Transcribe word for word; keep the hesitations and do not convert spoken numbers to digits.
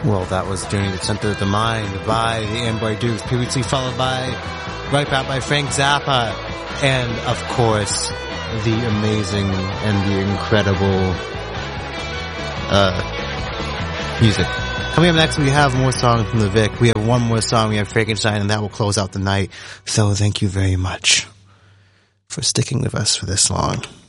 Well, that was Journey to the Center of the Mind by the Amboy Dukes, previously followed by Right Back by Frank Zappa, and of course, the amazing and the incredible uh music. Coming up next, we have more songs from the Vic. We have one more song, we have Frankenstein, and that will close out the night. So thank you very much for sticking with us for this long.